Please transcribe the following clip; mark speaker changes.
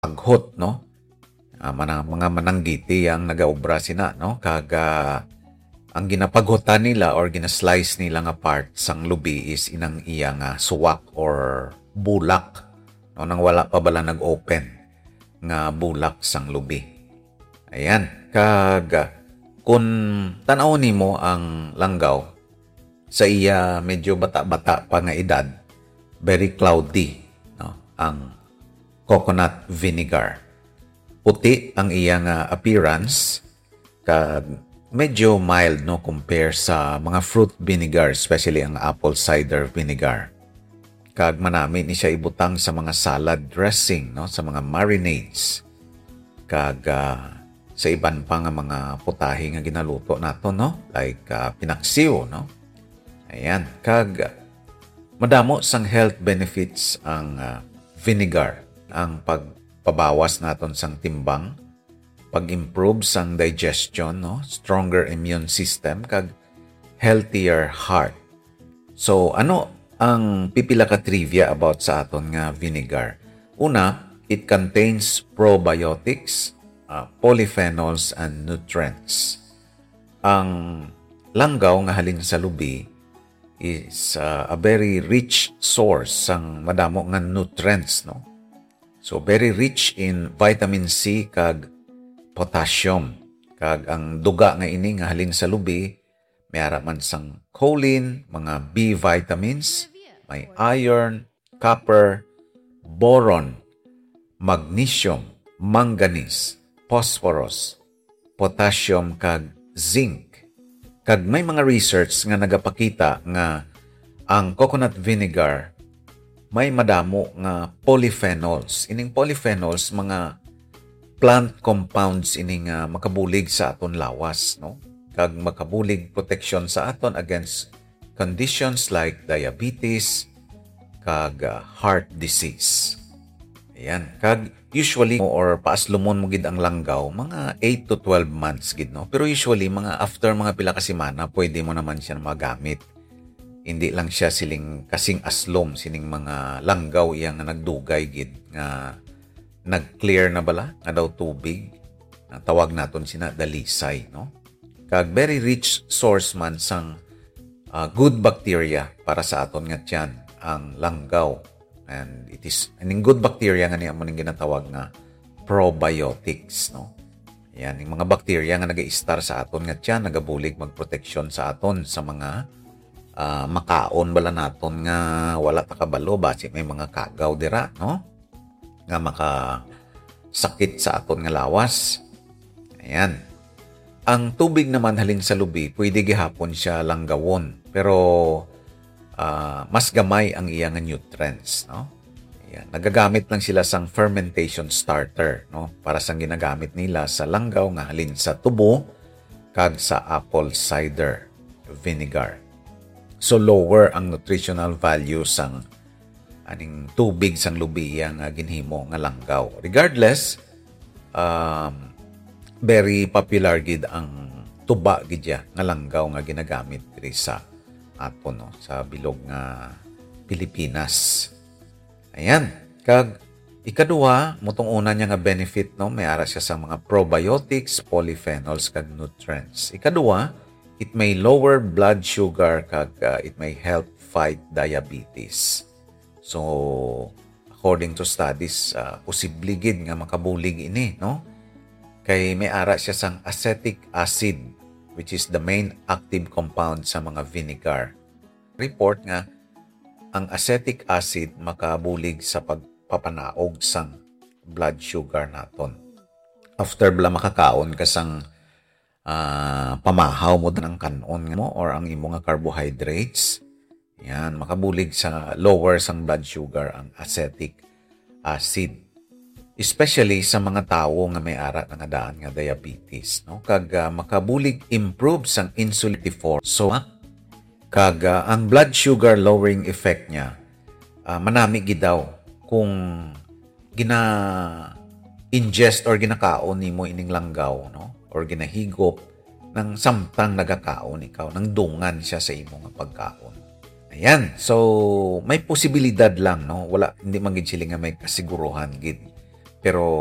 Speaker 1: paghot, no? Mga mananggiti ang nagaobra sina, no? Ang ginapaghutan nila or ginaslice nila nga part sang lubi is inang iya nga suwak or bulak, no? Nang wala pa bala nag-open nga bulak sang lubi. Ayan. Kung tanaw nimo ang langgaw, sa iya medyo bata-bata pa nga edad, very cloudy, no? Ang coconut vinegar. Puti ang iyang appearance, kag medyo mild, no, compare sa mga fruit vinegar, especially ang apple cider vinegar. Kag manami ni siya ibutang sa mga salad dressing, no, sa mga marinades. Kag sa iban pa nga mga putahe nga ginaluto nato, no, like pinaksiw, no. Ayan, kag madamo sang health benefits ang vinegar, ang pagpabawas naton sang timbang, pag-improve sang digestion, no, stronger immune system, kag healthier heart. So ano ang pipila ka trivia about sa aton nga vinegar? Una, it contains probiotics, polyphenols, and nutrients. Ang langgaw nga halin sa lubi is a very rich source sang madamo nga nutrients, no? So very rich in vitamin C kag potassium. Kag ang duga nga ini nga halin sa lubi, may man sang choline, mga B vitamins, may iron, copper, boron, magnesium, manganese, phosphorus, potassium kag zinc. Kag may mga research nga nagapakita nga ang coconut vinegar may madamo nga polyphenols. Ining polyphenols mga plant compounds ining makabulig sa aton lawas, no? Kag makabulig protection sa aton against conditions like diabetes kag heart disease. Ayan, kag usually or paaslumon mo gid ang langgaw mga 8 to 12 months gid, no. Pero usually mga after mga pila ka semana pwede mo naman siya magamit. Hindi lang siya siling kasing aslom sining mga langgaw iya nga nagdugay gid nga nag-clear na bala nga daw tubig. Tawag naton sina dalisay, no. Kag very rich source man sang good bacteria para sa aton nga tiyan ang langgaw. And it is aning good bacteria nga niya mo ning ginatawag nga probiotics, no. Yan, yung mga bacteria nga naga-star sa aton nga tiyan, nagabulig magproteksyon sa aton sa mga makaon bala naton nga wala ta kabalo basi may mga kagaw dira, no, nga makasakit sa aton nga lawas. Ayan. Ang tubig naman halin sa lubi, pwede gihapon siya langgawon, pero mas gamay ang iyang nutrients, no? Ayan. Nagagamit lang sila sang fermentation starter, no? Para sang ginagamit nila sa langgaw nga halin sa tubo kag sa apple cider vinegar. So lower ang nutritional value sang aning tubig sang lubi nga ginhimo nga langgaw. Regardless, very popular gid ang tuba gid nga langgaw nga ginagamit diri sa aton, no, sa bilog nga Pilipinas. Ayan, kag ikaduha motong una niya nga benefit, no, may ara siya sa mga probiotics, polyphenols kag nutrients. Ikaduha, it may lower blood sugar kag it may help fight diabetes. So according to studies, posible gid nga makabulig ini, no, kay may ara siya sang acetic acid, which is the main active compound sa mga vinegar. Report nga, ang acetic acid makabulig sa pagpapanaog sang blood sugar naton. After bala makakaon ka sang pamahaw mo ng kanon mo or ang imo nga carbohydrates, yan, makabulig sa lower sang blood sugar ang acetic acid. Especially sa mga tao nga may ara nga daan nga diabetes, no, kag makabulig improve sang insulin before. So kag ang blood sugar lowering effect niya manami gid daw kung ingest or ginakaon nimo ining langgaw, no, or ginahigop ng samtang nagakaon ikaw, nang dungan siya sa imo nga pagkaon. Ayan, so may posibilidad lang, no, wala, hindi man gid sila nga may kasiguruhan gid Pero